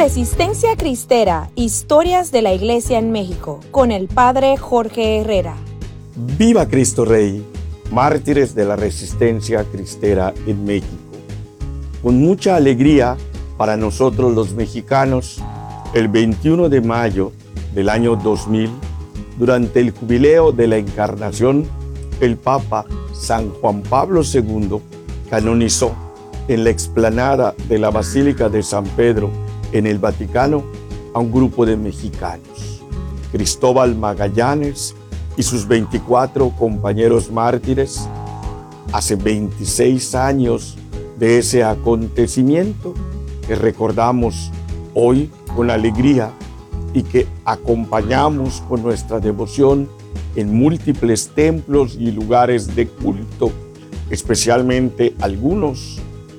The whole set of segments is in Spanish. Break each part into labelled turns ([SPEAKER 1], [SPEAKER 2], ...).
[SPEAKER 1] Resistencia Cristera, historias de la Iglesia en México, con el Padre Jorge Herrera.
[SPEAKER 2] ¡Viva Cristo Rey! Mártires de la Resistencia Cristera en México. Con mucha alegría para nosotros los mexicanos, el 21 de mayo del año 2000, durante el jubileo de la Encarnación, el Papa San Juan Pablo II canonizó en la explanada de la Basílica de San Pedro en el Vaticano a un grupo de mexicanos. Cristóbal Magallanes y sus 24 compañeros mártires, hace 26 años de ese acontecimiento que recordamos hoy con alegría y que acompañamos con nuestra devoción en múltiples templos y lugares de culto, especialmente algunos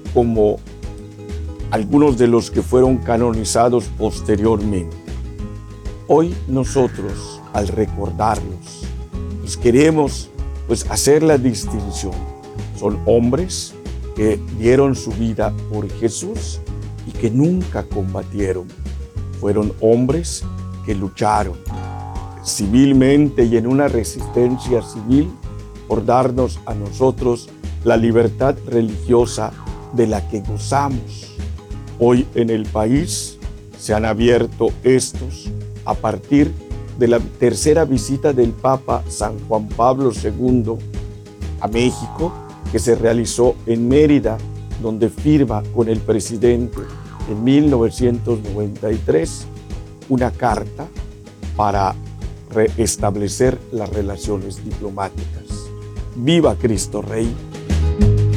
[SPEAKER 2] de los que fueron canonizados posteriormente. Hoy nosotros, al recordarlos, queremos hacer la distinción. Son hombres que dieron su vida por Jesús y que nunca combatieron. Fueron hombres que lucharon civilmente y en una resistencia civil por darnos a nosotros la libertad religiosa de la que gozamos. Hoy en el país se han abierto estos a partir de la tercera visita del Papa San Juan Pablo II a México, que se realizó en Mérida, donde firma con el presidente en 1993 una carta para restablecer las relaciones diplomáticas. ¡Viva Cristo Rey!